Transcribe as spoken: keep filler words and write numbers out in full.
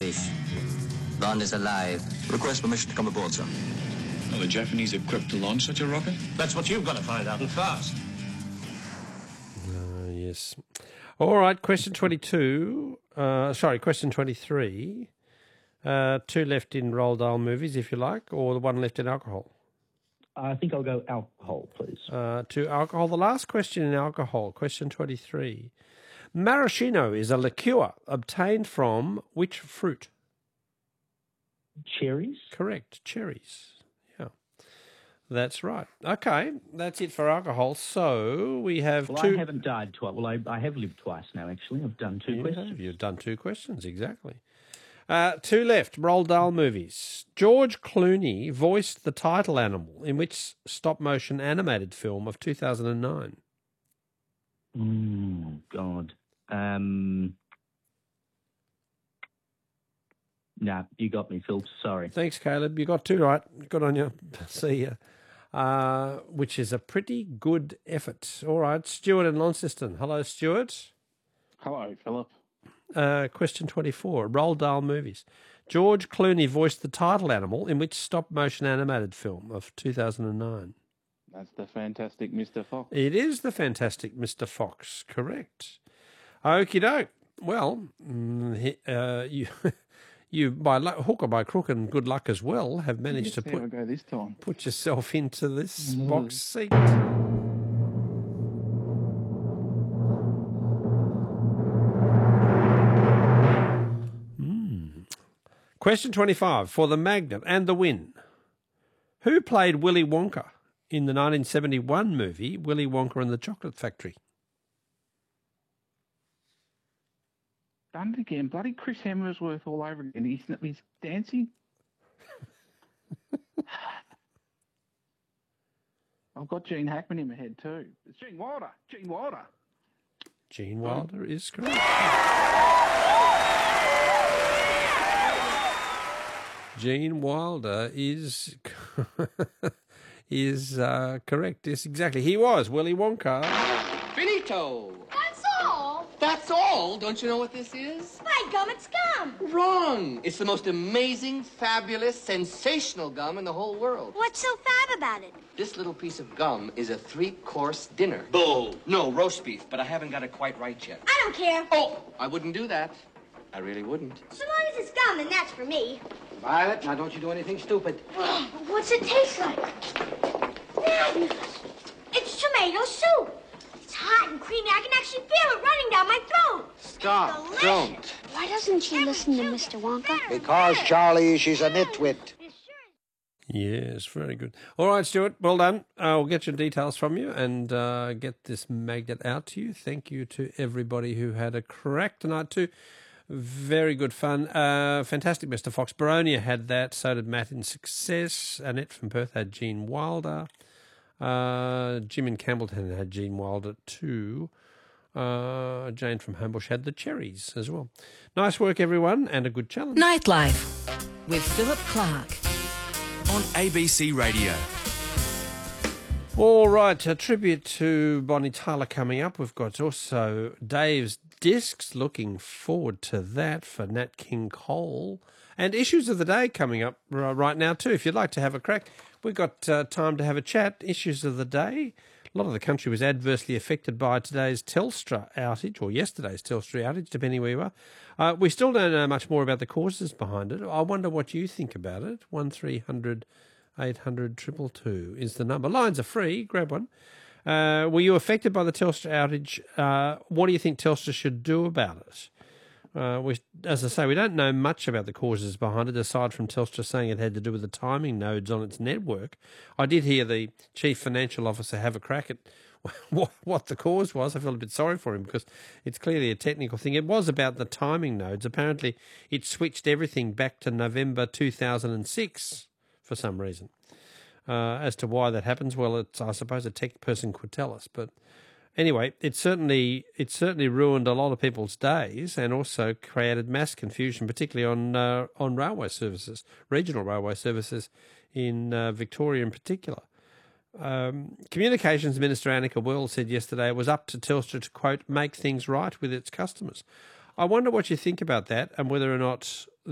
fish. Bond is alive. Request permission to come aboard, sir. Are the Japanese equipped to launch such a rocket? That's what you've got to find out, and fast. Uh, yes. All right, question twenty-two. Uh, sorry, question twenty-three. Uh, two left in Roald Dahl movies, if you like, or the one left in alcohol. I think I'll go alcohol, please. Uh, to alcohol. The last question in alcohol, question twenty-three. Maraschino is a liqueur obtained from which fruit? Cherries? Correct, cherries. Yeah, that's right. Okay, that's it for alcohol. So we have well, two... I haven't died twice. Well, I, I have lived twice now, actually. I've done two you questions. Have. You've done two questions, exactly. Uh, two left, Roald Dahl movies. George Clooney voiced the title animal in which stop-motion animated film of two thousand nine? Oh, God. Um... Nah, you got me, Phil. Sorry. Thanks, Caleb. You got two right. Good on you. See ya. Uh, which is a pretty good effort. All right, Stuart and Launceston. Hello, Stuart. Hello, Philip. Uh, question twenty-four. Roald Dahl movies. George Clooney voiced the title animal in which stop-motion animated film of two thousand nine? That's the fantastic Mister Fox. It is the fantastic Mister Fox. Correct. Okie doke. Well, uh, you... You, by hook or by crook and good luck as well, have managed to put, go this time. put yourself into this mm. box seat. Mm. Question twenty-five. For the Magnet and the Win. Who played Willy Wonka in the nineteen seventy-one movie Willy Wonka and the Chocolate Factory? Done it again. Bloody Chris Hemsworth all over again. He's, he's dancing. I've got Gene Hackman in my head too. It's Gene Wilder. Gene Wilder. Gene Wilder oh. is correct. Gene Wilder is is uh, correct. Yes, exactly. He was Willy Wonka. Finito. That's all. That's all? Don't you know what this is? My gum, it's gum. Wrong. It's the most amazing, fabulous, sensational gum in the whole world. What's so fab about it? This little piece of gum is a three-course dinner. Bull. No, roast beef, but I haven't got it quite right yet. I don't care. Oh, I wouldn't do that. I really wouldn't. So long as it's gum, then that's for me. Violet, now don't you do anything stupid. What's it taste like? Fabulous. It's tomato soup. It's hot and creamy. I can actually feel it running down my throat. Stop. Don't. Why doesn't she listen to Mister Wonka? Because, Charlie, she's a nitwit. Yes, very good. All right, Stuart, well done. I'll get your details from you and uh, get this magnet out to you. Thank you to everybody who had a crack tonight too. Very good fun. Uh, fantastic, Mister Fox. Baronia had that. So did Matt in Success. Annette from Perth had Gene Wilder. Uh, Jim in Campbellton had Gene Wilder too. Uh, Jane from Homebush had the cherries as well. Nice work, everyone, and a good challenge. Nightlife with Philip Clark on A B C Radio. All right, a tribute to Bonnie Tyler coming up. We've got also Dave's Discs. Looking forward to that for Nat King Cole. And Issues of the Day coming up right now too. If you'd like to have a crack, we've got uh, time to have a chat. Issues of the Day. A lot of the country was adversely affected by today's Telstra outage, or yesterday's Telstra outage, depending where you are. Uh, we still don't know much more about the causes behind it. I wonder what you think about it. one three hundred eight hundred two two two is the number. Lines are free. Grab one. Uh, were you affected by the Telstra outage? Uh, what do you think Telstra should do about it? Uh, we, as I say, we don't know much about the causes behind it, aside from Telstra saying it had to do with the timing nodes on its network. I did hear the Chief Financial Officer have a crack at what, what the cause was. I feel a bit sorry for him because it's clearly a technical thing. It was about the timing nodes. Apparently, it switched everything back to November two thousand six for some reason. Uh, as to why that happens, well, it's, I suppose a tech person could tell us, but... Anyway, it certainly it certainly ruined a lot of people's days and also created mass confusion, particularly on uh, on railway services, regional railway services in uh, Victoria in particular. Um, Communications Minister Annika Wells said yesterday it was up to Telstra to, quote, make things right with its customers. I wonder what you think about that and whether or not